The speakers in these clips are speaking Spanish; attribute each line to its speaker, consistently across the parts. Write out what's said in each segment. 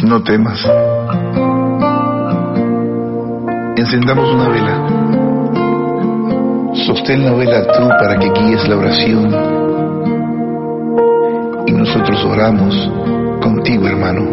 Speaker 1: No temas. Encendamos una vela. Sostén la vela tú para que guíes la oración. Y nosotros oramos contigo, hermano.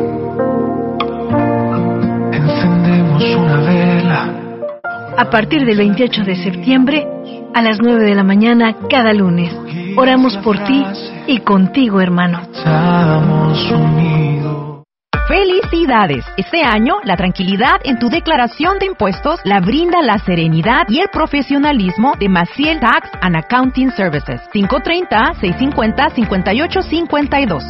Speaker 2: Encendemos una vela.
Speaker 3: A partir del 28 de septiembre, a las 9 de la mañana, cada lunes, oramos por ti y contigo, hermano.
Speaker 2: Estamos unidos.
Speaker 4: ¡Felicidades! Este año, la tranquilidad en tu declaración de impuestos la brinda la serenidad y el profesionalismo de Maciel Tax and Accounting Services. 530-650-5852.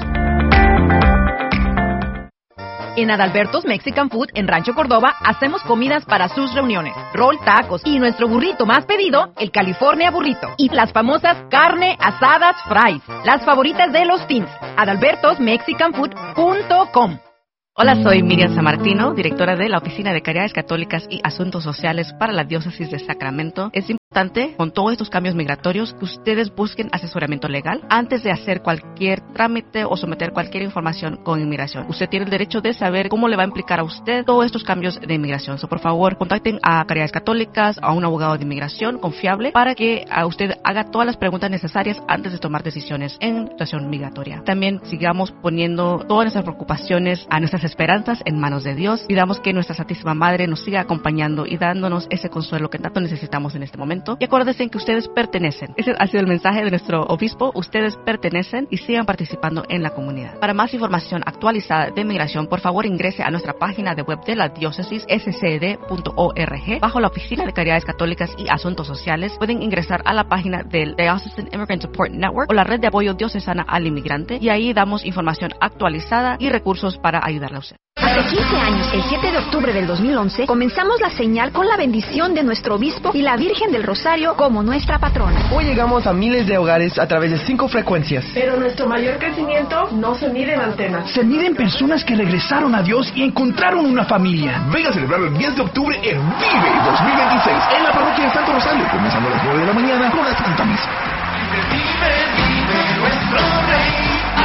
Speaker 4: En Adalberto's Mexican Food en Rancho Córdoba hacemos comidas para sus reuniones, roll, tacos y nuestro burrito más pedido, el California Burrito, y las famosas carne asadas fries, las favoritas de los teens. adalbertosmexicanfood.com.
Speaker 5: Hola, soy Miriam Sammartino, directora de la Oficina de Caridades Católicas y Asuntos Sociales para la Diócesis de Sacramento. Es importante, con todos estos cambios migratorios, que ustedes busquen asesoramiento legal antes de hacer cualquier trámite o someter cualquier información con inmigración. Usted tiene el derecho de saber cómo le va a implicar a usted todos estos cambios de inmigración. Por favor, contacten a Caridades Católicas, a un abogado de inmigración confiable, para que a usted haga todas las preguntas necesarias antes de tomar decisiones en situación migratoria. También sigamos poniendo todas nuestras preocupaciones, a nuestras esperanzas en manos de Dios. Pidamos que nuestra Santísima Madre nos siga acompañando y dándonos ese consuelo que tanto necesitamos en este momento. Y acuérdense que ustedes pertenecen. Ese ha sido el mensaje de nuestro obispo. Ustedes pertenecen y sigan participando en la comunidad. Para más información actualizada de migración, por favor ingrese a nuestra página de web de la diócesis, scd.org. Bajo la Oficina de Caridades Católicas y Asuntos Sociales, pueden ingresar a la página del Diocesan Immigrant Support Network o la Red de Apoyo Diocesana al Inmigrante, y ahí damos información actualizada y recursos para ayudarle a usted.
Speaker 6: Hace 15 años, el 7 de octubre del 2011, comenzamos la señal con la bendición de nuestro obispo y la Virgen del Rosario como nuestra patrona.
Speaker 7: Hoy llegamos a miles de hogares a través de 5 frecuencias.
Speaker 8: Pero nuestro mayor crecimiento no se mide en antenas.
Speaker 9: Se mide en personas que regresaron a Dios y encontraron una familia.
Speaker 10: Venga a celebrarlo el 10 de octubre en Vive 2026 en la parroquia de Santo Rosario, comenzando a las 9 de la mañana con la Santa Misa.
Speaker 2: Vive nuestro Rey.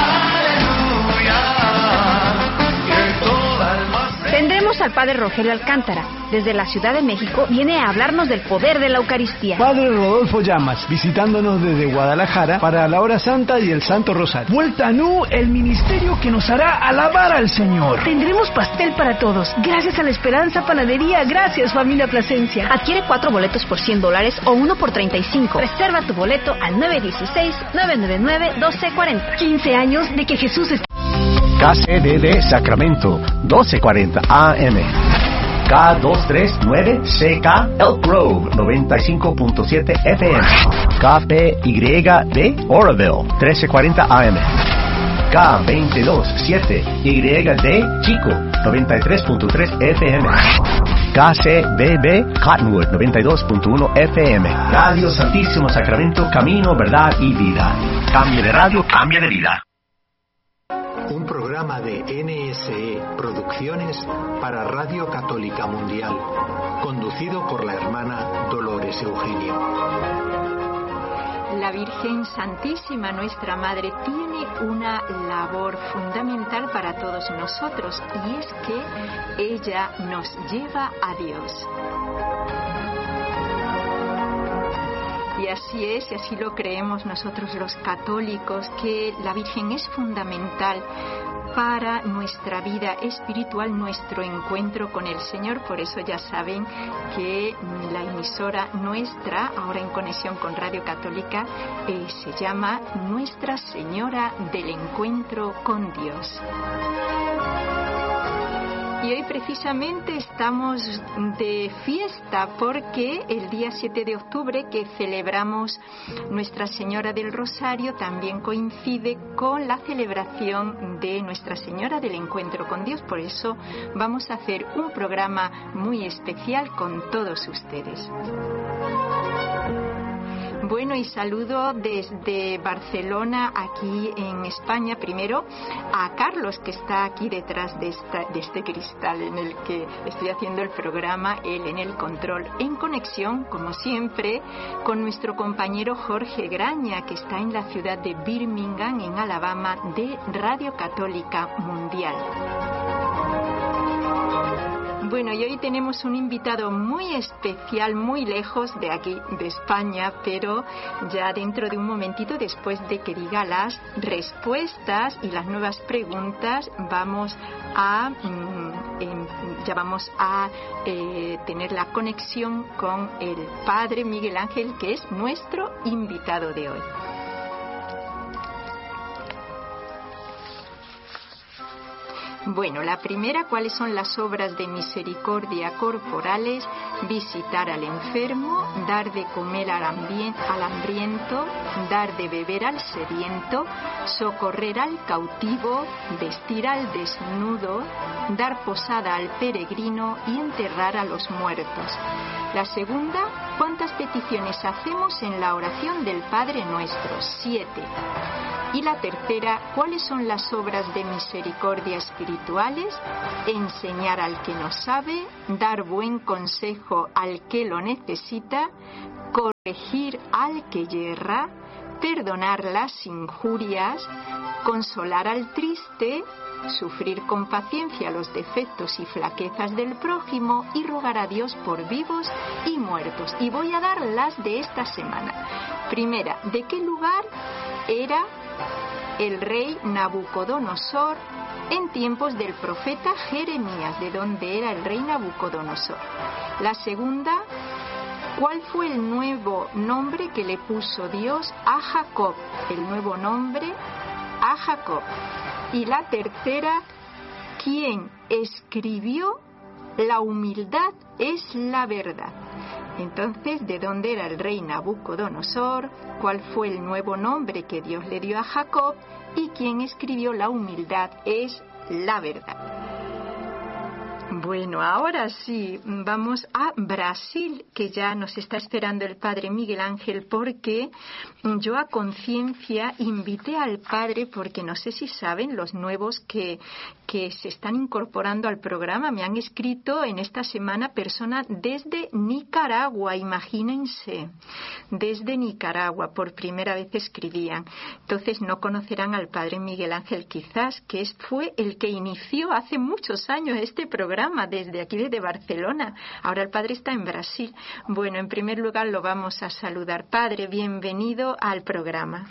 Speaker 6: Tendremos al Padre Rogelio Alcántara. Desde la Ciudad de México viene a hablarnos del poder de la Eucaristía.
Speaker 11: Padre Rodolfo Llamas, visitándonos desde Guadalajara para la Hora Santa y el Santo Rosario.
Speaker 9: Vuelta Nu, el ministerio que nos hará alabar al Señor.
Speaker 3: Tendremos pastel para todos, gracias a la Esperanza Panadería. Gracias, familia Plasencia.
Speaker 6: Adquiere 4 boletos por $100 o 1 por $35. Reserva tu boleto al 916-999-1240.
Speaker 3: 15 años de que Jesús está...
Speaker 12: KCDD Sacramento, 1240 AM. K239CK Elk Grove, 95.7 FM. KPYD Oroville, 1340 AM. K227YD Chico, 93.3 FM. KCBB Cottonwood, 92.1 FM. Radio Santísimo Sacramento, camino, verdad y vida. Cambio de radio, cambia de vida.
Speaker 13: Un programa de NSE Producciones para Radio Católica Mundial, conducido por la hermana Dolores Eugenio.
Speaker 14: La Virgen Santísima, nuestra Madre, tiene una labor fundamental para todos nosotros, y es que ella nos lleva a Dios. Y así es, y así lo creemos nosotros los católicos, que la Virgen es fundamental para nuestra vida espiritual, nuestro encuentro con el Señor. Por eso ya saben que la emisora nuestra, ahora en conexión con Radio Católica, se llama Nuestra Señora del Encuentro con Dios. Y hoy precisamente estamos de fiesta porque el día 7 de octubre, que celebramos Nuestra Señora del Rosario, también coincide con la celebración de Nuestra Señora del Encuentro con Dios. Por eso vamos a hacer un programa muy especial con todos ustedes. Bueno, y saludo desde Barcelona, aquí en España, primero a Carlos, que está aquí detrás de este cristal en el que estoy haciendo el programa, él en el control, en conexión, como siempre, con nuestro compañero Jorge Graña, que está en la ciudad de Birmingham, en Alabama, de Radio Católica Mundial. Bueno, y hoy tenemos un invitado muy especial, muy lejos de aquí, de España, pero ya dentro de un momentito, después de que diga las respuestas y las nuevas preguntas, vamos a tener la conexión con el Padre Miguel Ángel, que es nuestro invitado de hoy. Bueno, la primera, ¿cuáles son las obras de misericordia corporales? Visitar al enfermo, dar de comer al hambriento, dar de beber al sediento, socorrer al cautivo, vestir al desnudo, dar posada al peregrino y enterrar a los muertos. La segunda, ¿cuántas peticiones hacemos en la oración del Padre Nuestro? 7. Y la tercera, ¿cuáles son las obras de misericordia espirituales? Enseñar al que no sabe, dar buen consejo al que lo necesita, corregir al que yerra, perdonar las injurias, consolar al triste, sufrir con paciencia los defectos y flaquezas del prójimo y rogar a Dios por vivos y muertos. Y voy a dar las de esta semana. Primera, ¿de qué lugar era el rey Nabucodonosor en tiempos del profeta Jeremías? ¿De dónde era el rey Nabucodonosor? La segunda, ¿cuál fue el nuevo nombre que le puso Dios a Jacob? El nuevo nombre a Jacob. Y la tercera, ¿quién escribió La humildad es la verdad? Entonces, ¿de dónde era el rey Nabucodonosor? ¿Cuál fue el nuevo nombre que Dios le dio a Jacob? ¿Y quién escribió La humildad es la verdad? Bueno, ahora sí, vamos a Brasil, que ya nos está esperando el Padre Miguel Ángel, porque yo a conciencia invité al Padre, porque no sé si saben, los nuevos que se están incorporando al programa, me han escrito en esta semana personas desde Nicaragua, imagínense, desde Nicaragua, por primera vez escribían. Entonces no conocerán al Padre Miguel Ángel quizás, que fue el que inició hace muchos años este programa, desde aquí, desde Barcelona. Ahora el Padre está en Brasil. Bueno, en primer lugar lo vamos a saludar. Padre, bienvenido al programa.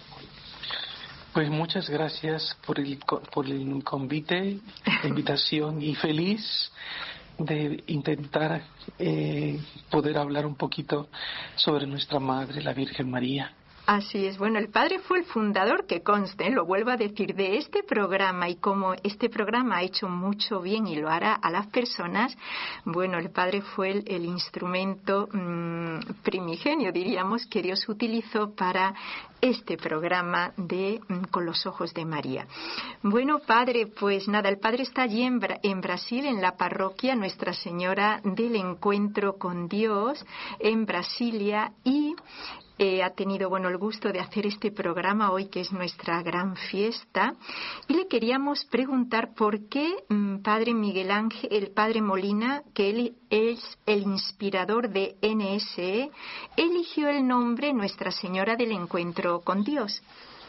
Speaker 15: Pues muchas gracias por el convite, la invitación, y feliz de intentar poder hablar un poquito sobre nuestra Madre, la Virgen María.
Speaker 14: Así es. Bueno, el Padre fue el fundador, que conste, lo vuelvo a decir, de este programa, y como este programa ha hecho mucho bien y lo hará a las personas, bueno, el Padre fue el instrumento primigenio, diríamos, que Dios utilizó para este programa de Con los Ojos de María. Bueno, Padre, pues nada, el Padre está allí en Brasil, en la parroquia Nuestra Señora del Encuentro con Dios, en Brasilia, y ha tenido el gusto de hacer este programa hoy, que es nuestra gran fiesta, y le queríamos preguntar por qué Padre Miguel Ángel, el Padre Molina, que él es el inspirador de NSE, eligió el nombre Nuestra Señora del Encuentro con Dios.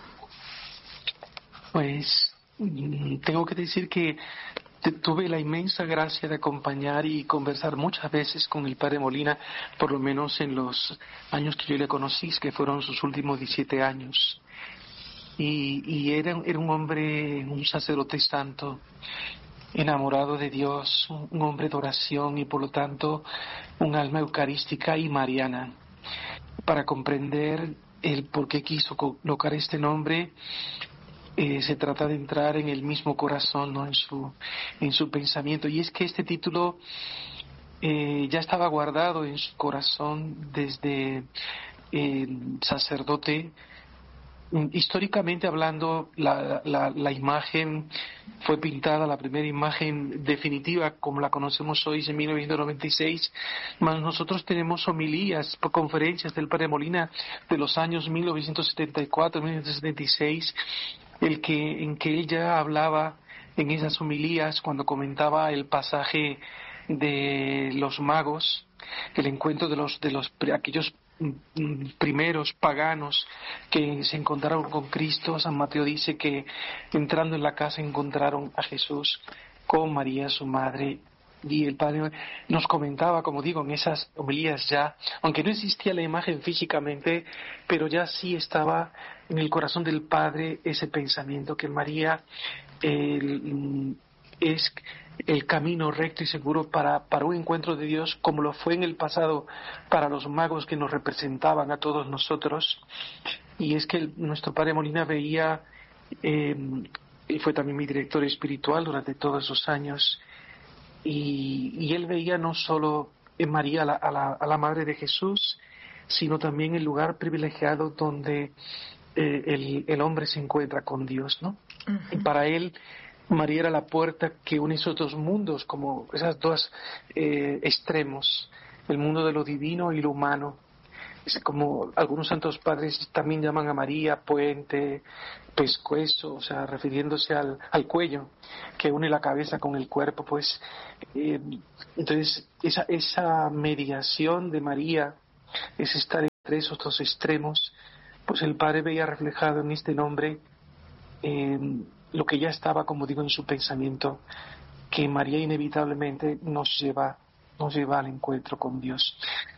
Speaker 15: Pues tengo que decir que tuve la inmensa gracia de acompañar y conversar muchas veces con el Padre Molina, por lo menos en los años que yo le conocí, que fueron sus últimos 17 años. Y era un hombre, un sacerdote santo, enamorado de Dios, un hombre de oración y por lo tanto un alma eucarística y mariana. Para comprender el por qué quiso colocar este nombre, se trata de entrar en el mismo corazón, ¿no? en su pensamiento. Y es que este título ya estaba guardado en su corazón desde sacerdote, históricamente hablando, la imagen fue pintada, la primera imagen definitiva como la conocemos hoy en 1996, más nosotros tenemos homilías, conferencias del Padre Molina de los años 1974, 1976, en que él ya hablaba en esas homilías cuando comentaba el pasaje de los magos, el encuentro de aquellos primeros paganos que se encontraron con Cristo. San Mateo dice que entrando en la casa encontraron a Jesús con María su madre, y el Padre nos comentaba, como digo, en esas homilías ya, aunque no existía la imagen físicamente, pero ya sí estaba en el corazón del Padre ese pensamiento que María es el camino recto y seguro para un encuentro de Dios, como lo fue en el pasado para los magos que nos representaban a todos nosotros. Y es que nuestro Padre Molina veía, y fue también mi director espiritual durante todos esos años, y él veía no solo en María a la Madre de Jesús, sino también el lugar privilegiado donde el hombre se encuentra con Dios, ¿no? Uh-huh. Y para él María era la puerta que une esos dos mundos, como esos dos extremos, el mundo de lo divino y lo humano. Es como algunos santos padres también llaman a María puente, pescuezo, o sea, refiriéndose al cuello que une la cabeza con el cuerpo, pues. Entonces, esa mediación de María, es estar entre esos dos extremos, pues el Padre veía reflejado en este nombre lo que ya estaba, como digo, en su pensamiento, que María inevitablemente nos lleva al encuentro con Dios.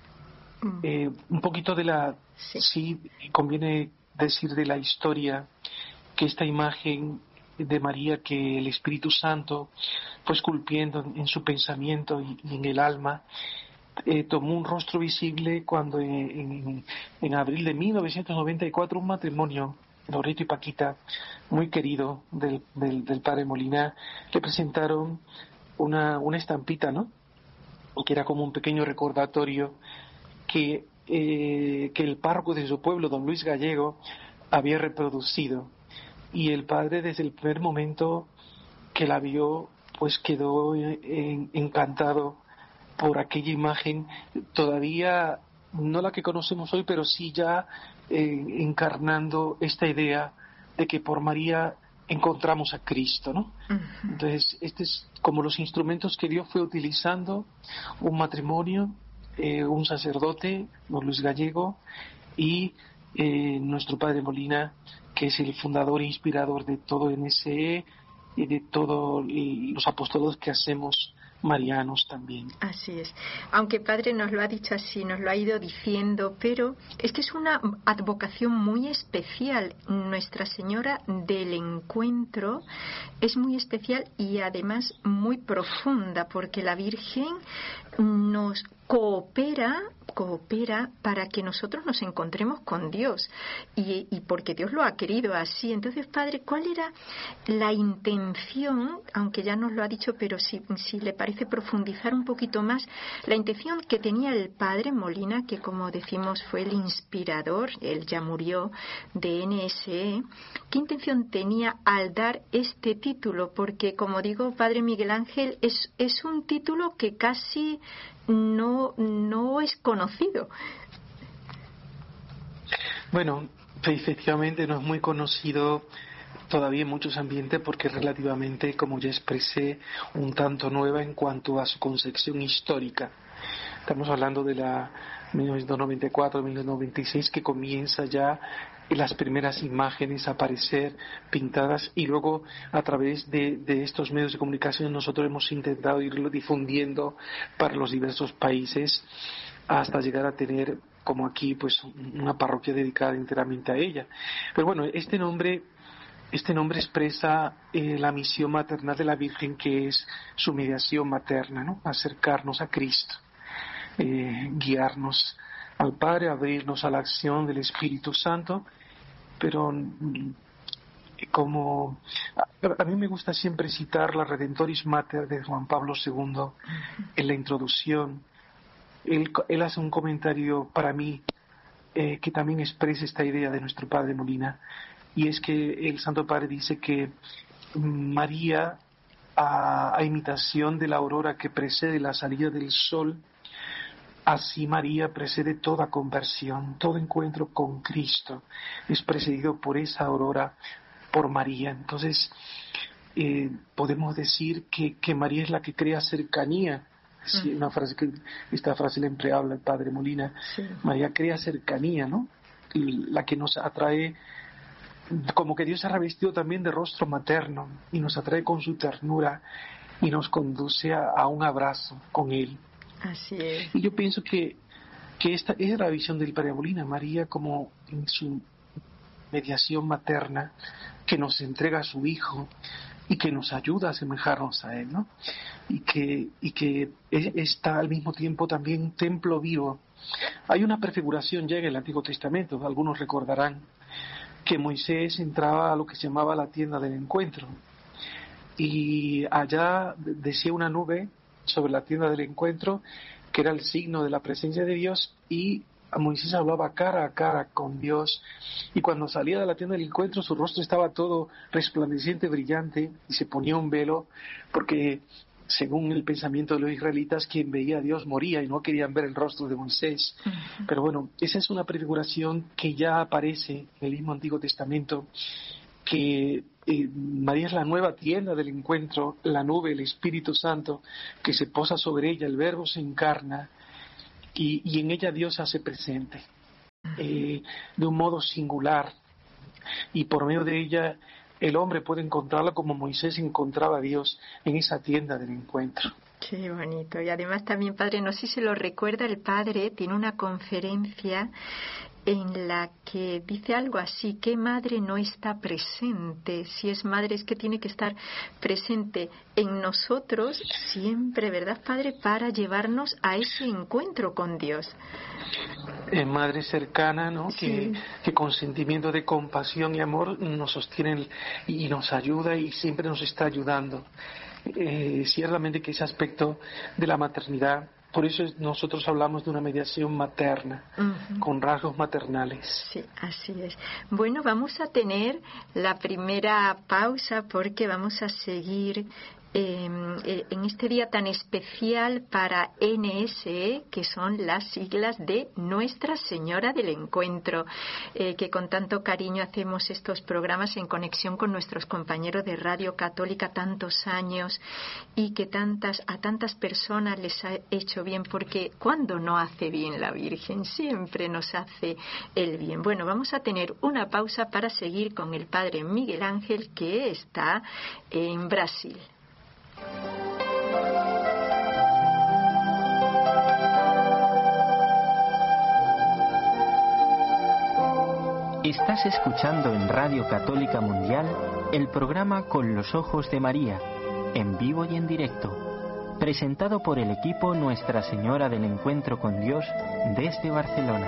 Speaker 15: Un poquito sí conviene decir de la historia, que esta imagen de María que el Espíritu Santo fue esculpiendo en su pensamiento y en el alma, tomó un rostro visible cuando en abril de 1994 un matrimonio, Loreto y Paquita, muy querido del Padre Molina, le presentaron una estampita, ¿no? Que era como un pequeño recordatorio que el párroco de su pueblo, don Luis Gallego, había reproducido. Y el padre, desde el primer momento que la vio, pues quedó encantado por aquella imagen, todavía no la que conocemos hoy, pero sí ya encarnando esta idea de que por María encontramos a Cristo, ¿no? Uh-huh. Entonces, este es como los instrumentos que Dios fue utilizando: un matrimonio, un sacerdote, don Luis Gallego, y nuestro Padre Molina, que es el fundador e inspirador de todo NSE y de todos los apostolados que hacemos marianos también.
Speaker 14: Así es. Aunque Padre nos lo ha dicho así, nos lo ha ido diciendo, pero es que es una advocación muy especial. Nuestra Señora del Encuentro es muy especial y además muy profunda, porque la Virgen nos coopera para que nosotros nos encontremos con Dios, y porque Dios lo ha querido así. Entonces, Padre, ¿cuál era la intención? Aunque ya nos lo ha dicho, pero si le parece profundizar un poquito más, la intención que tenía el Padre Molina, que como decimos fue el inspirador, él ya murió, de NSE, ¿qué intención tenía al dar este título? Porque, como digo, Padre Miguel Ángel, es un título que casi no es conocido.
Speaker 15: Bueno, efectivamente no es muy conocido todavía en muchos ambientes, porque es relativamente, como ya expresé, un tanto nueva en cuanto a su concepción histórica. Estamos hablando de la 1994-1996, que comienza ya las primeras imágenes a aparecer pintadas, y luego a través de estos medios de comunicación nosotros hemos intentado irlo difundiendo para los diversos países hasta llegar a tener, como aquí, pues una parroquia dedicada enteramente a ella. Pero bueno, este nombre expresa la misión maternal de la Virgen, que es su mediación materna, ¿no? Acercarnos a Cristo, guiarnos al Padre, abrirnos a la acción del Espíritu Santo. Pero como a mí me gusta siempre citar la Redentoris Mater de Juan Pablo II en la introducción, él hace un comentario para mí que también expresa esta idea de nuestro Padre Molina, y es que el Santo Padre dice que María, a imitación de la aurora que precede la salida del sol, así María precede toda conversión, todo encuentro con Cristo es precedido por esa aurora, por María. Entonces podemos decir que María es la que crea cercanía. Sí, esta frase la empleaba el Padre Molina. Sí. María crea cercanía, ¿no? La que nos atrae, como que Dios se ha revestido también de rostro materno y nos atrae con su ternura y nos conduce a un abrazo con Él.
Speaker 14: Así es.
Speaker 15: Y yo pienso que esta es la visión del Padre Molina, María como en su mediación materna, que nos entrega a su Hijo y que nos ayuda a asemejarnos a Él, ¿no? Y que está al mismo tiempo también un templo vivo. Hay una prefiguración ya en el Antiguo Testamento, algunos recordarán que Moisés entraba a lo que se llamaba la tienda del encuentro, y allá decía una nube sobre la tienda del encuentro, que era el signo de la presencia de Dios, y Moisés hablaba cara a cara con Dios, y cuando salía de la tienda del encuentro su rostro estaba todo resplandeciente, brillante, y se ponía un velo, porque según el pensamiento de los israelitas, quien veía a Dios moría y no querían ver el rostro de Moisés. Uh-huh. Pero bueno, esa es una prefiguración que ya aparece en el mismo Antiguo Testamento, que María es la nueva tienda del encuentro, la nube, el Espíritu Santo que se posa sobre ella, el Verbo se encarna y en ella Dios se hace presente de un modo singular, y por medio de ella el hombre puede encontrarla como Moisés encontraba a Dios en esa tienda del encuentro.
Speaker 14: Qué bonito. Y además también, Padre, no sé si se lo recuerda, el Padre tiene una conferencia en la que dice algo así: ¿qué madre no está presente? Si es madre, es que tiene que estar presente en nosotros siempre, ¿verdad, Padre? Para llevarnos a ese encuentro con Dios.
Speaker 15: Madre cercana, ¿no? Sí. Que con sentimiento de compasión y amor nos sostiene y nos ayuda, y siempre nos está ayudando. Ciertamente que ese aspecto de la maternidad, por eso nosotros hablamos de una mediación materna, uh-huh, con rasgos maternales.
Speaker 14: Sí, así es. Bueno, vamos a tener la primera pausa porque vamos a seguir en este día tan especial para NSE, que son las siglas de Nuestra Señora del Encuentro, que con tanto cariño hacemos estos programas en conexión con nuestros compañeros de Radio Católica tantos años, y que a tantas personas les ha hecho bien, porque cuando no hace bien la Virgen, siempre nos hace el bien. Bueno, vamos a tener una pausa para seguir con el Padre Miguel Ángel, que está en Brasil.
Speaker 16: Estás escuchando en Radio Católica Mundial el programa Con los Ojos de María, en vivo y en directo, presentado por el equipo Nuestra Señora del Encuentro con Dios desde Barcelona.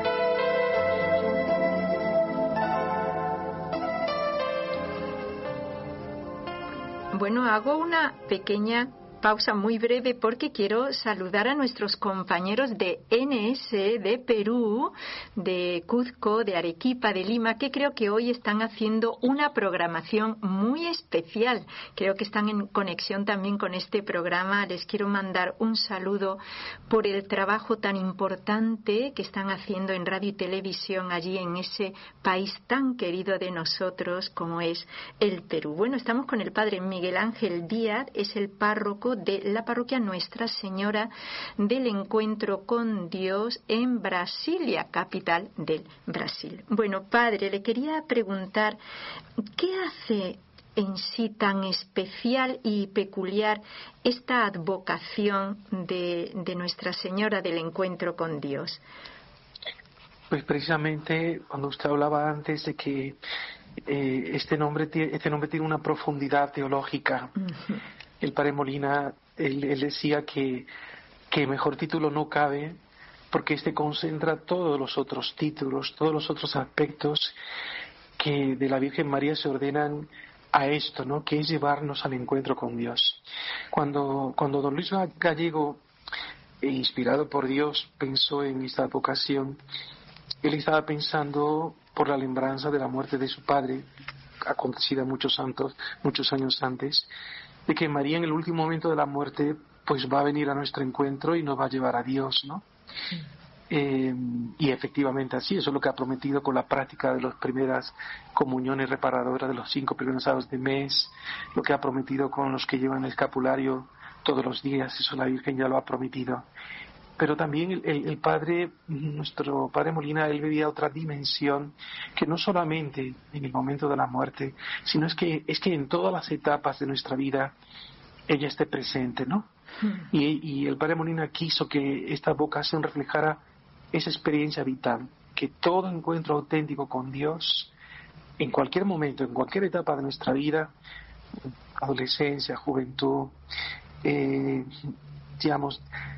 Speaker 14: Bueno, hago una pequeña pausa muy breve porque quiero saludar a nuestros compañeros de NS de Perú, de Cuzco, de Arequipa, de Lima, que creo que hoy están haciendo una programación muy especial. Creo que están en conexión también con este programa. Les quiero mandar un saludo por el trabajo tan importante que están haciendo en radio y televisión allí en ese país tan querido de nosotros como es el Perú. Bueno, estamos con el Padre Miguel Ángel Díaz, es el párroco de la parroquia Nuestra Señora del Encuentro con Dios en Brasilia, capital del Brasil. Bueno, Padre, le quería preguntar, ¿qué hace en sí tan especial y peculiar esta advocación de Nuestra Señora del Encuentro con Dios?
Speaker 15: Pues precisamente cuando usted hablaba antes de que este nombre tiene una profundidad teológica. Uh-huh. El Padre Molina, él decía que mejor título no cabe, porque este concentra todos los otros títulos, todos los otros aspectos que de la Virgen María se ordenan a esto, ¿no? Que es llevarnos al encuentro con Dios. Cuando don Luis Gallego, inspirado por Dios, pensó en esta vocación, él estaba pensando por la lembranza de la muerte de su padre, acontecida muchos años antes, de que María en el último momento de la muerte pues va a venir a nuestro encuentro y nos va a llevar a Dios, ¿no? Y efectivamente así, eso es lo que ha prometido con la práctica de las primeras comuniones reparadoras de los 5 primeros sábados de mes, lo que ha prometido con los que llevan el escapulario todos los días, eso la Virgen ya lo ha prometido. Pero también el Padre, nuestro Padre Molina, él vivía otra dimensión que no solamente en el momento de la muerte, sino es que en todas las etapas de nuestra vida ella esté presente, ¿no? Y el Padre Molina quiso que esta vocación reflejara esa experiencia vital, que todo encuentro auténtico con Dios, en cualquier momento, en cualquier etapa de nuestra vida, adolescencia, juventud, digamos,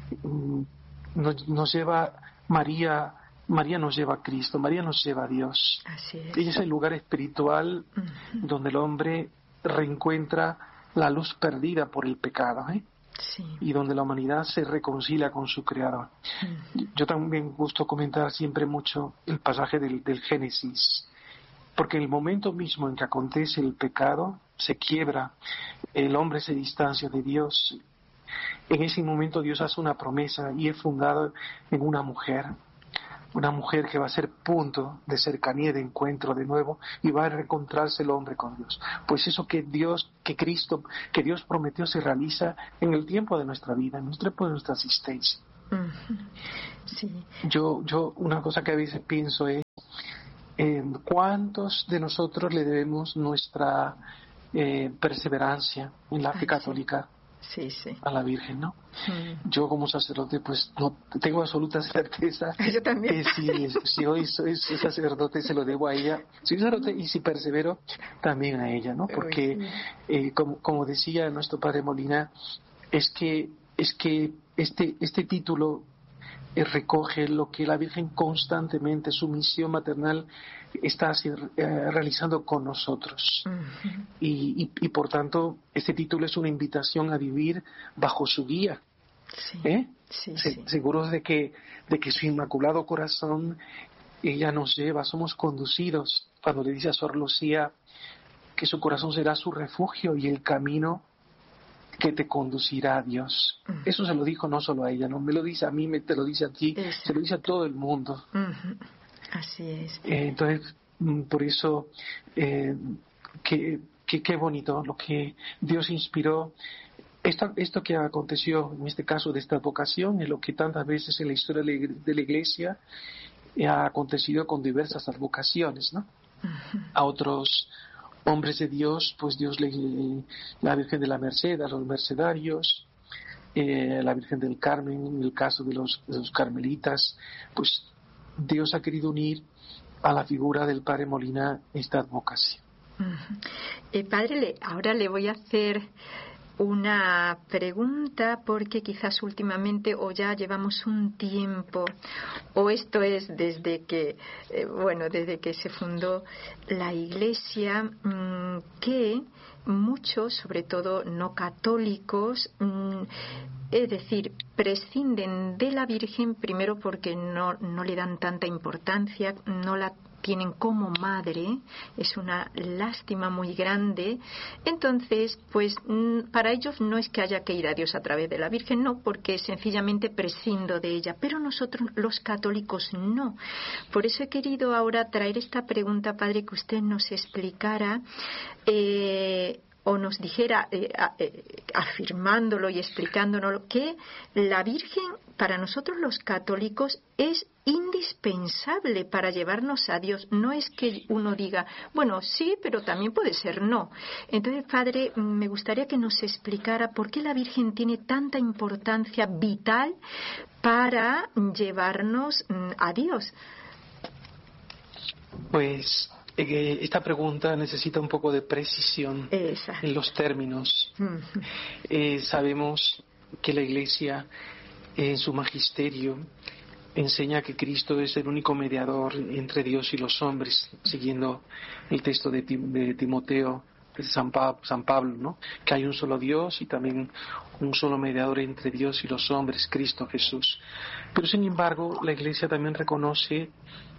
Speaker 15: nos lleva María nos lleva a Cristo, María nos lleva a Dios.
Speaker 14: Así es.
Speaker 15: Ella es el lugar espiritual donde el hombre reencuentra la luz perdida por el pecado,
Speaker 14: Sí.
Speaker 15: Y donde la humanidad se reconcilia con su Creador. Yo también gusto comentar siempre mucho el pasaje del Génesis, porque en el momento mismo en que acontece el pecado, se quiebra, el hombre se distancia de Dios. En ese momento Dios hace una promesa y es fundado en una mujer que va a ser punto de cercanía, de encuentro de nuevo, y va a reencontrarse el hombre con Dios. Pues eso que Dios prometió se realiza en el tiempo de nuestra vida, en el tiempo de nuestra existencia.
Speaker 14: Sí.
Speaker 15: Yo una cosa que a veces pienso es ¿cuántos de nosotros le debemos nuestra perseverancia en la fe católica?
Speaker 14: Sí, sí.
Speaker 15: A la Virgen, ¿no? Yo como sacerdote pues no tengo absoluta certeza
Speaker 14: yo también.
Speaker 15: que si hoy soy sacerdote se lo debo a ella, soy sacerdote y si persevero también a ella, ¿no? Porque como decía nuestro Padre Molina, es que este título recoge lo que la Virgen constantemente, su misión maternal, está realizando con nosotros. Y por tanto, este título es una invitación a vivir bajo su guía. Seguros de que su inmaculado corazón, ella nos lleva, somos conducidos. Cuando le dice a Sor Lucía que su corazón será su refugio y el camino que te conducirá a Dios. Eso se lo dijo no solo a ella, no me lo dice a mí, te lo dice a ti, se lo dice a todo el mundo.
Speaker 14: Así es.
Speaker 15: Entonces, por eso, qué bonito lo que Dios inspiró. Esto que aconteció en este caso de esta vocación es lo que tantas veces en la historia de la Iglesia ha acontecido con diversas vocaciones, ¿no? A otros hombres de Dios, pues Dios la Virgen de la Merced, a los mercedarios, la Virgen del Carmen, en el caso de los carmelitas, pues Dios ha querido unir a la figura del Padre Molina esta vocación.
Speaker 14: Padre, ahora le voy a hacer una pregunta porque quizás últimamente o ya llevamos un tiempo o esto es desde que se fundó la Iglesia, que muchos, sobre todo no católicos, es decir, prescinden de la Virgen primero porque no le dan tanta importancia, no la tienen como madre, es una lástima muy grande. Entonces, pues para ellos no es que haya que ir a Dios a través de la Virgen, no, porque sencillamente prescindo de ella, pero nosotros los católicos no. Por eso he querido ahora traer esta pregunta, Padre, que usted nos explicara o nos dijera, afirmándolo y explicándonos, que la Virgen para nosotros los católicos es indispensable para llevarnos a Dios. No es que uno diga, bueno, sí, pero también puede ser no. Entonces, Padre, me gustaría que nos explicara por qué la Virgen tiene tanta importancia vital para llevarnos a Dios.
Speaker 15: Pues esta pregunta necesita un poco de precisión en los términos. Sabemos que la Iglesia en su magisterio enseña que Cristo es el único mediador entre Dios y los hombres, siguiendo el texto de Timoteo, de San Pablo, ¿no? Que hay un solo Dios y también un solo mediador entre Dios y los hombres, Cristo Jesús. Pero sin embargo, la Iglesia también reconoce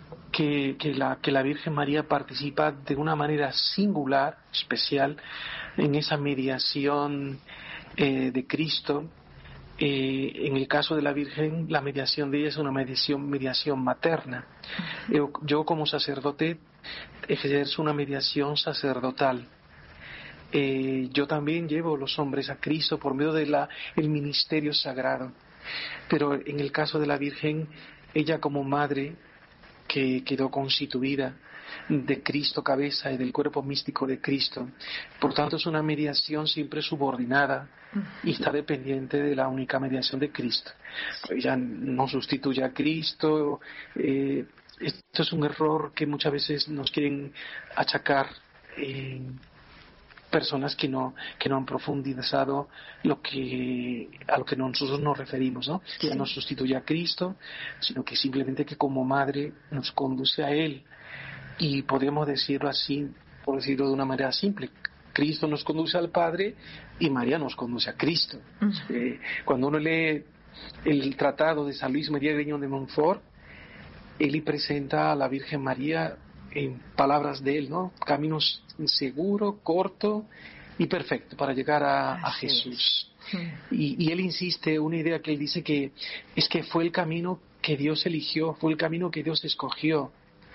Speaker 15: que la Virgen María participa de una manera singular, especial, en esa mediación de Cristo. En el caso de la Virgen, la mediación de ella es una mediación materna. Yo como sacerdote ejerzo una mediación sacerdotal. Yo también llevo a los hombres a Cristo por medio de el ministerio sagrado. Pero en el caso de la Virgen, ella como madre que quedó constituida de Cristo cabeza y del cuerpo místico de Cristo, por tanto es una mediación siempre subordinada y está dependiente de la única mediación de Cristo. Ella no sustituye a Cristo. Esto es un error que muchas veces nos quieren achacar personas que no han profundizado a lo que nosotros nos referimos, ¿no? Que no sustituye a Cristo, sino que simplemente que como madre nos conduce a Él. Y podemos decirlo así, por decirlo de una manera simple: Cristo nos conduce al Padre y María nos conduce a Cristo. Cuando uno lee el tratado de San Luis María Grignon de Montfort, él presenta a la Virgen María en palabras de él, ¿no? Caminos seguro, corto y perfecto para llegar a Jesús. Y él insiste, una idea que él dice que es que fue el camino que Dios eligió, fue el camino que Dios escogió.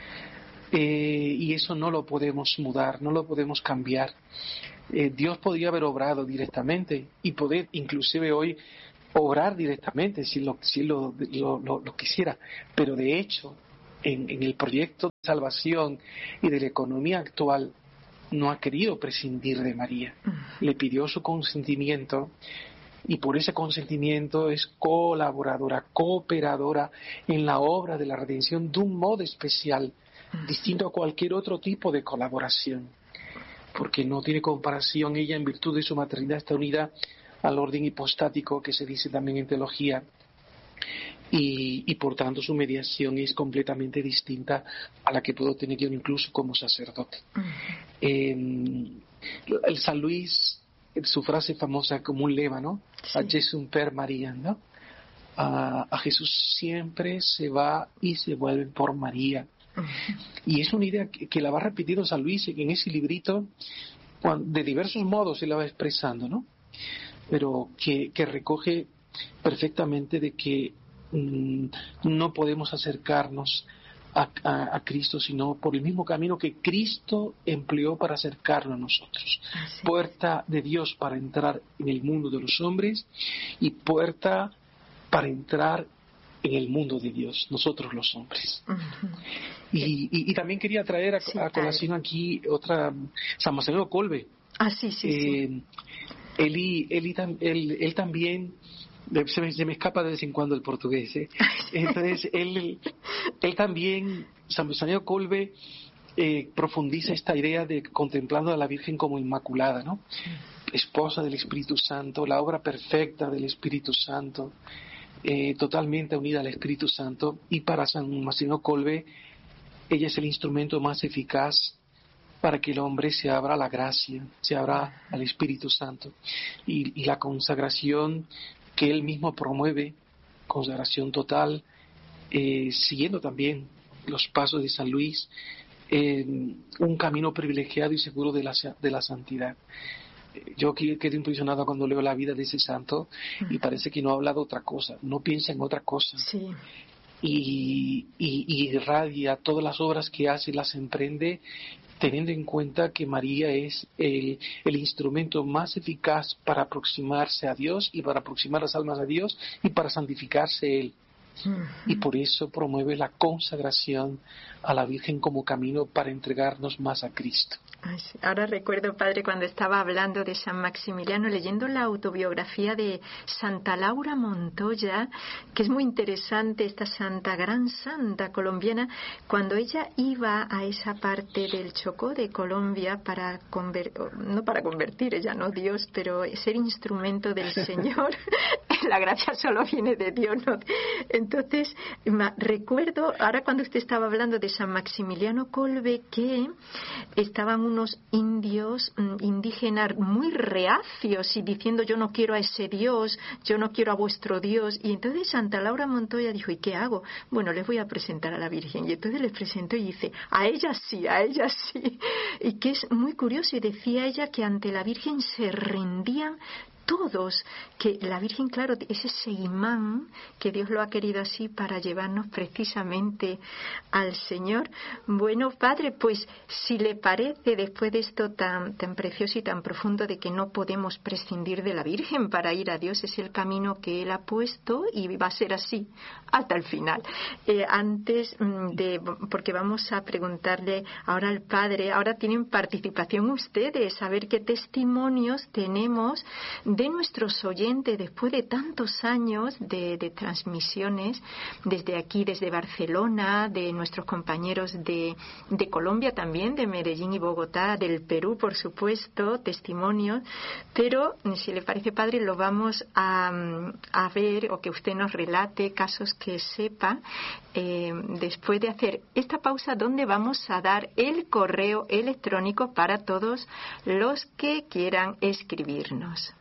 Speaker 15: Y eso no lo podemos mudar, no lo podemos cambiar. Dios podría haber obrado directamente y poder inclusive hoy obrar directamente si lo quisiera, pero de hecho en el proyecto de salvación y de la economía actual no ha querido prescindir de María. Le pidió su consentimiento y por ese consentimiento es colaboradora, cooperadora en la obra de la redención de un modo especial, distinto a cualquier otro tipo de colaboración, porque no tiene comparación. Ella, en virtud de su maternidad, está unida al orden hipostático que se dice también en teología, y por tanto su mediación es completamente distinta a la que puedo tener yo incluso como sacerdote. El San Luis, su frase famosa como un lema, ¿no? A Jesum per María, ¿no? A Jesús siempre se va y se vuelve por María. Y es una idea que la va repitiendo San Luis en ese librito, de diversos modos se la va expresando, ¿no? Pero que recoge perfectamente de que no podemos acercarnos a Cristo sino por el mismo camino que Cristo empleó para acercarnos a nosotros. Puerta de Dios para entrar en el mundo de los hombres y puerta para entrar en el mundo de Dios, nosotros los hombres. Y también quería traer a colación aquí otra, San Marcelino Kolbe. Él también, se me escapa de vez en cuando el portugués, entonces él también, San Marcelino Kolbe, profundiza esta idea de contemplando a la Virgen como inmaculada, ¿no? Esposa del Espíritu Santo, la obra perfecta del Espíritu Santo, totalmente unida al Espíritu Santo. Y para San Marcelino Kolbe, ella es el instrumento más eficaz para que el hombre se abra a la gracia, se abra al Espíritu Santo. Y la consagración que él mismo promueve, consagración total, siguiendo también los pasos de San Luis, un camino privilegiado y seguro de la santidad. Yo quedo impresionado cuando leo la vida de ese santo y parece que no habla de otra cosa, no piensa en otra cosa. Y irradia todas las obras que hace, las emprende teniendo en cuenta que María es el instrumento más eficaz para aproximarse a Dios y para aproximar las almas a Dios y para santificarse Él. Y por eso promueve la consagración a la Virgen como camino para entregarnos más a Cristo.
Speaker 14: Ahora recuerdo, padre, cuando estaba hablando de San Maximiliano, leyendo la autobiografía de Santa Laura Montoya, que es muy interesante, esta santa, gran santa colombiana, cuando ella iba a esa parte del Chocó de Colombia no para convertir, ella no Dios, pero ser instrumento del Señor. La gracia solo viene de Dios, ¿no? Entonces, recuerdo, ahora cuando usted estaba hablando de San Maximiliano Kolbe, que estaban unos indios indígenas muy reacios y diciendo yo no quiero a ese Dios, yo no quiero a vuestro Dios. Y entonces Santa Laura Montoya dijo, ¿y qué hago? Bueno, les voy a presentar a la Virgen. Y entonces les presentó y dice, a ella sí, a ella sí. Y que es muy curioso, y decía ella que ante la Virgen se rendían todos, que la Virgen, claro, es ese imán que Dios lo ha querido así para llevarnos precisamente al Señor. Bueno, Padre, pues si le parece, después de esto tan precioso y tan profundo de que no podemos prescindir de la Virgen para ir a Dios, es el camino que Él ha puesto y va a ser así hasta el final. Porque vamos a preguntarle ahora al Padre, ahora tienen participación ustedes, a ver qué testimonios tenemos de nuestros oyentes después de tantos años de transmisiones desde aquí, desde Barcelona, de nuestros compañeros de Colombia también, de Medellín y Bogotá, del Perú, por supuesto, testimonios, pero si le parece, Padre, lo vamos a ver, o que usted nos relate casos que sepa, después de hacer esta pausa donde vamos a dar el correo electrónico para todos los que quieran escribirnos.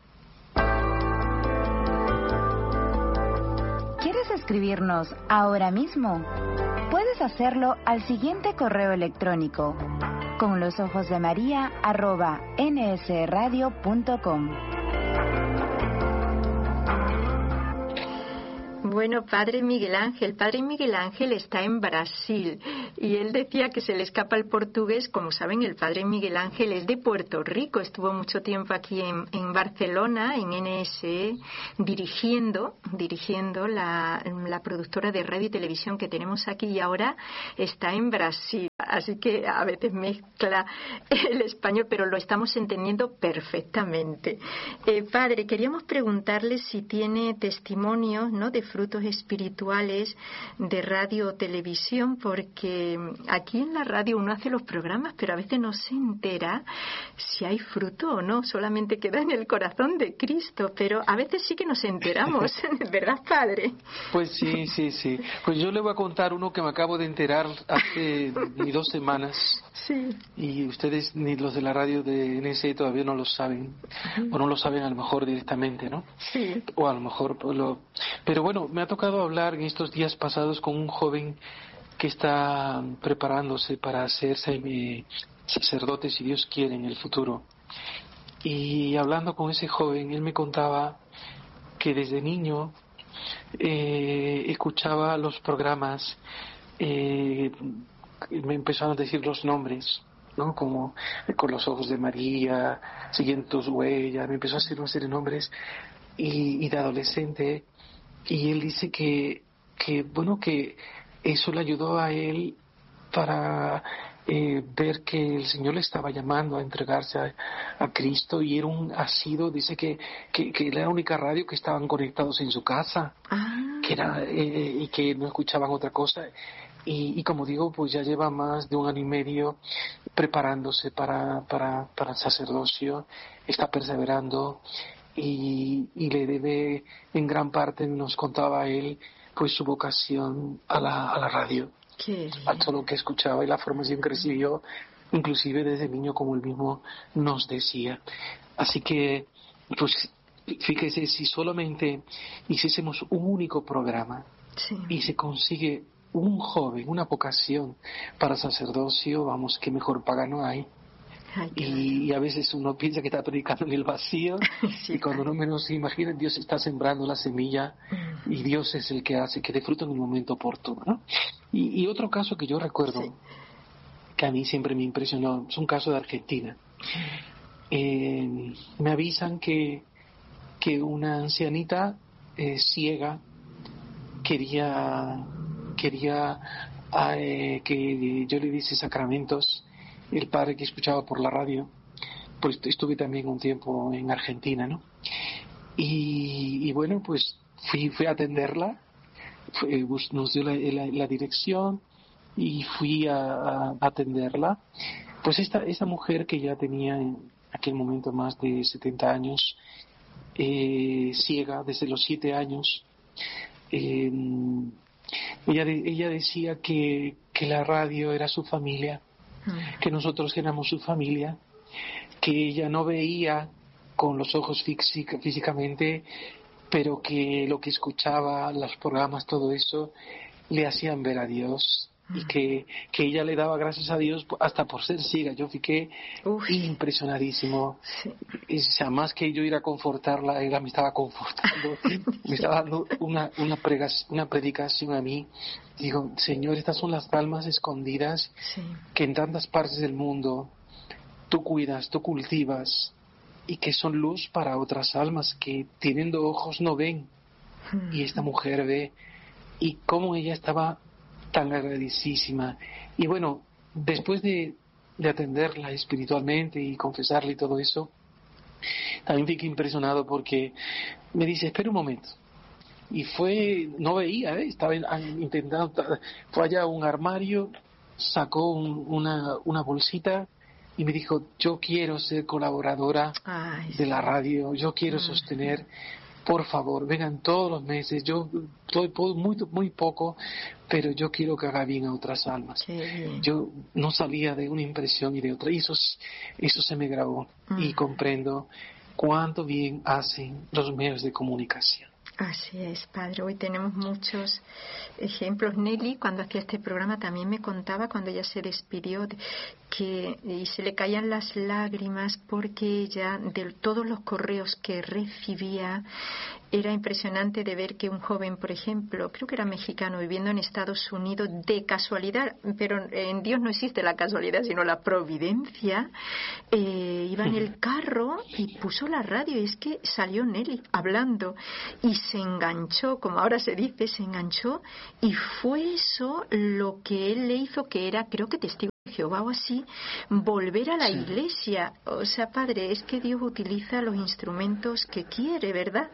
Speaker 17: ¿Quieres escribirnos ahora mismo? Puedes hacerlo al siguiente correo electrónico: conlosojosdemaria@nsradio.com.
Speaker 14: Bueno, Padre Miguel Ángel está en Brasil y él decía que se le escapa el portugués. Como saben, el Padre Miguel Ángel es de Puerto Rico, estuvo mucho tiempo aquí en Barcelona, en NSE, dirigiendo la productora de radio y televisión que tenemos aquí, y ahora está en Brasil. Así que a veces mezcla el español, pero lo estamos entendiendo perfectamente. Padre, queríamos preguntarle si tiene testimonios, ¿no?, de frutos espirituales de radio o televisión, porque aquí en la radio uno hace los programas, pero a veces no se entera si hay fruto o no, solamente queda en el corazón de Cristo, pero a veces sí que nos enteramos, ¿verdad, Padre?
Speaker 15: Pues sí. Pues yo le voy a contar uno que me acabo de enterar hace 2 semanas.
Speaker 14: Sí.
Speaker 15: Y ustedes, ni los de la radio de NSE, todavía no lo saben. O no lo saben a lo mejor directamente, ¿no?
Speaker 14: Sí.
Speaker 15: O a lo mejor Pero bueno, me ha tocado hablar en estos días pasados con un joven que está preparándose para hacerse sacerdote, si Dios quiere, en el futuro. Y hablando con ese joven, él me contaba que desde niño escuchaba los programas, me empezaron a decir los nombres, ¿no? Como Con los ojos de María, Siguiendo tus huellas, me empezó a hacer una serie de nombres, y de adolescente, y él dice que eso le ayudó a él para ver que el Señor le estaba llamando a entregarse a Cristo, y dice que era la única radio que estaban conectados en su casa, que era y que no escuchaban otra cosa, y como digo, pues ya lleva más de 1 año y medio preparándose para el sacerdocio, está perseverando, y le debe, en gran parte, nos contaba él, pues su vocación a la radio, a todo lo que escuchaba y la formación que recibió, inclusive desde niño, como él mismo nos decía. Así que, pues fíjese, si solamente hiciésemos un único programa, y se consigue un joven, una vocación para sacerdocio, vamos, que mejor paga no hay. Y a veces uno piensa que está predicando en el vacío, y cuando uno menos se imagina, Dios está sembrando la semilla, y Dios es el que hace que dé fruto en el momento oportuno, ¿no? Y otro caso que yo recuerdo, que a mí siempre me impresionó, es un caso de Argentina. Me avisan que una ancianita ciega quería que yo le diese sacramentos. El padre que escuchaba por la radio, pues estuve también un tiempo en Argentina, ¿no? Y bueno, pues fui a atenderla, nos dio la dirección, y fui a atenderla. Pues esta mujer, que ya tenía en aquel momento más de 70 años, ciega desde los 7 años, ella decía que la radio era su familia, que nosotros éramos su familia, que ella no veía con los ojos físicamente, pero que lo que escuchaba, los programas, todo eso, le hacían ver a Dios. Y que ella le daba gracias a Dios hasta por ser ciega. Yo fiqué impresionadísimo. Sí. O sea, más que yo ir a confortarla, ella me estaba confortando, me estaba dando una predicación a mí. Digo, Señor, estas son las almas escondidas que en tantas partes del mundo tú cuidas, tú cultivas, y que son luz para otras almas que teniendo ojos no ven. Y esta mujer ve, y cómo ella estaba tan agradecísima. Y bueno, después de atenderla espiritualmente y confesarle y todo eso, también fiqué impresionado porque me dice, espera un momento. Y no veía, estaba intentando, fue allá a un armario, sacó una bolsita y me dijo, yo quiero ser colaboradora de la radio, yo quiero sostener. Por favor, vengan todos los meses. Yo doy muy poco, pero yo quiero que haga bien a otras almas. Yo no salía de una impresión y de otra. Y eso se me grabó. Y comprendo cuánto bien hacen los medios de comunicación.
Speaker 14: Así es, padre. Hoy tenemos muchos ejemplos. Nelly, cuando hacía este programa, también me contaba cuando ella se despidió y se le caían las lágrimas porque ella, de todos los correos que recibía, era impresionante de ver que un joven, por ejemplo, creo que era mexicano, viviendo en Estados Unidos, de casualidad, pero en Dios no existe la casualidad, sino la providencia, iba en el carro y puso la radio, y es que salió Nelly hablando y se enganchó, como ahora se dice, y fue eso lo que él le hizo, que era, creo que testigo de Jehová o así, volver a la iglesia. O sea, padre, es que Dios utiliza los instrumentos que quiere, ¿verdad?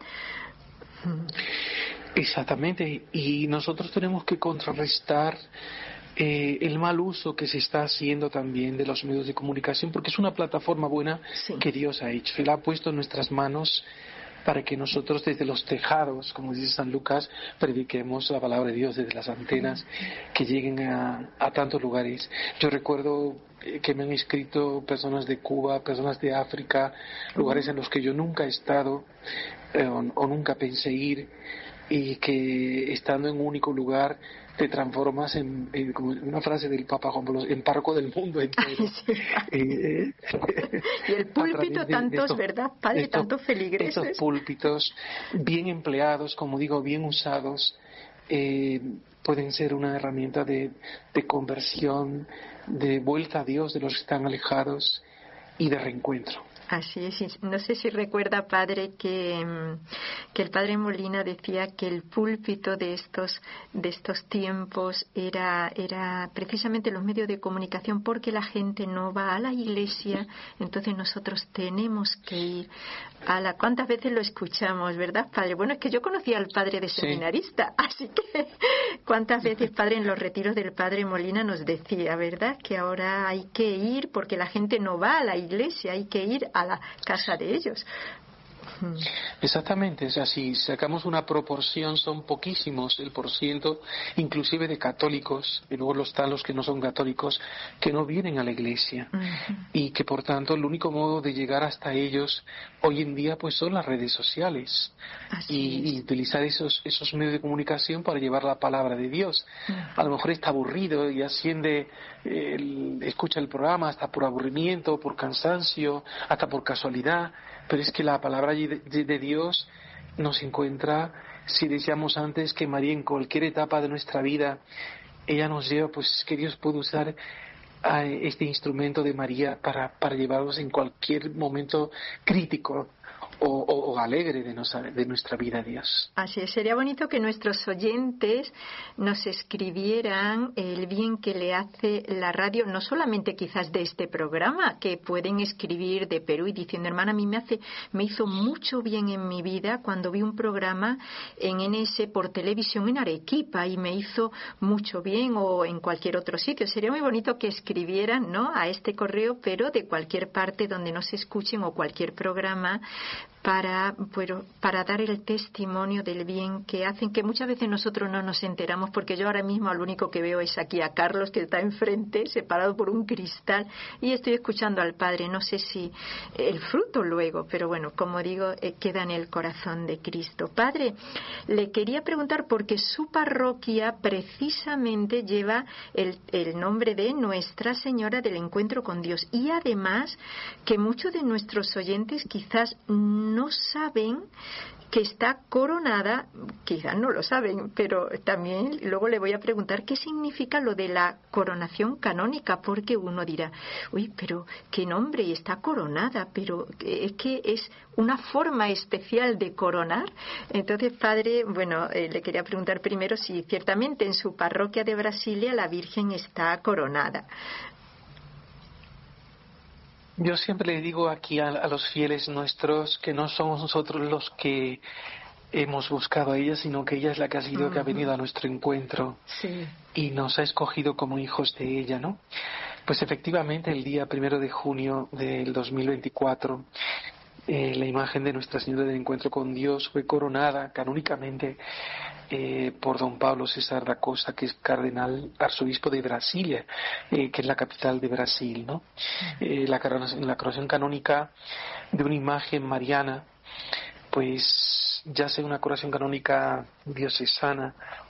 Speaker 15: Exactamente, y nosotros tenemos que contrarrestar el mal uso que se está haciendo también de los medios de comunicación, porque es una plataforma buena que Dios ha hecho. Él ha puesto en nuestras manos para que nosotros desde los tejados, como dice San Lucas, prediquemos la palabra de Dios desde las antenas, que lleguen a tantos lugares. Yo recuerdo que me han escrito personas de Cuba, personas de África, lugares en los que yo nunca he estado o nunca pensé ir, y que estando en un único lugar te transformas en como una frase del Papa Juan Pablo, en párroco del mundo entero.
Speaker 14: Y el púlpito, tantos, ¿verdad, padre? Tantos feligreses.
Speaker 15: Estos púlpitos bien empleados, como digo, bien usados, pueden ser una herramienta de conversión, de vuelta a Dios de los que están alejados y de reencuentro.
Speaker 14: Así es. No sé si recuerda, padre, que el padre Molina decía que el púlpito de estos tiempos era precisamente los medios de comunicación, porque la gente no va a la iglesia, entonces nosotros tenemos que ir a la... ¿Cuántas veces lo escuchamos, verdad, padre? Bueno, es que yo conocía al padre de seminarista, así que cuántas veces, padre, en los retiros del padre Molina nos decía, ¿verdad?, que ahora hay que ir porque la gente no va a la iglesia, hay que ir a la casa de ellos.
Speaker 15: Exactamente, o sea, si sacamos una proporción, son poquísimos el porciento, inclusive de católicos, y luego están los que no son católicos, que no vienen a la iglesia, y que por tanto el único modo de llegar hasta ellos hoy en día pues son las redes sociales, y utilizar esos medios de comunicación para llevar la palabra de Dios. A lo mejor está aburrido y escucha el programa hasta por aburrimiento, por cansancio, hasta por casualidad, pero es que la palabra de Dios nos encuentra, si decíamos antes que María en cualquier etapa de nuestra vida, ella nos lleva, pues que Dios puede usar a este instrumento de María para llevarnos en cualquier momento crítico o alegre de nuestra vida a Dios.
Speaker 14: Así es, sería bonito que nuestros oyentes nos escribieran el bien que le hace la radio, no solamente quizás de este programa, que pueden escribir de Perú y diciendo, hermana, a mí me hizo mucho bien en mi vida cuando vi un programa en NS por televisión en Arequipa y me hizo mucho bien, o en cualquier otro sitio. Sería muy bonito que escribieran, ¿no?, a este correo, pero de cualquier parte donde nos escuchen o cualquier programa, para dar el testimonio del bien que hacen, que muchas veces nosotros no nos enteramos, porque yo ahora mismo lo único que veo es aquí a Carlos, que está enfrente, separado por un cristal, y estoy escuchando al Padre. No sé si el fruto luego, pero bueno, como digo, queda en el corazón de Cristo. Padre, le quería preguntar, porque su parroquia precisamente lleva el nombre de Nuestra Señora del Encuentro con Dios, y además que muchos de nuestros oyentes quizás no saben que está coronada, quizás no lo saben, pero también luego le voy a preguntar qué significa lo de la coronación canónica, porque uno dirá, uy, pero qué nombre, y está coronada, pero es que es una forma especial de coronar. Entonces, Padre, bueno, le quería preguntar primero si ciertamente en su parroquia de Brasilia la Virgen está coronada.
Speaker 15: Yo siempre le digo aquí a los fieles nuestros que no somos nosotros los que hemos buscado a ella, sino que ella es la que ha sido, que ha venido a nuestro encuentro, sí, y nos ha escogido como hijos de ella, ¿no? Pues efectivamente el día 1 de junio del 2024 la imagen de Nuestra Señora del Encuentro con Dios fue coronada canónicamente por don Pablo César da Costa, que es cardenal arzobispo de Brasilia, que es la capital de Brasil, ¿no? La coronación canónica de una imagen mariana, pues ya sea una coronación canónica diocesana,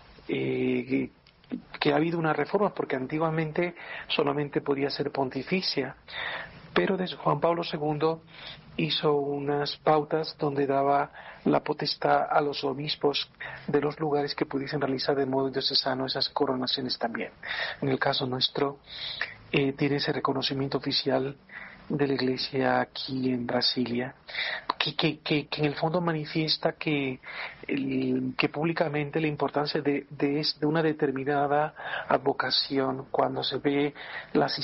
Speaker 15: que ha habido una reforma, porque antiguamente solamente podía ser pontificia, pero desde Juan Pablo II hizo unas pautas donde daba la potestad a los obispos de los lugares que pudiesen realizar de modo diocesano esas coronaciones también. En el caso nuestro, tiene ese reconocimiento oficial de la Iglesia aquí en Brasilia, que en el fondo manifiesta que públicamente la importancia de una determinada advocación, cuando se ve las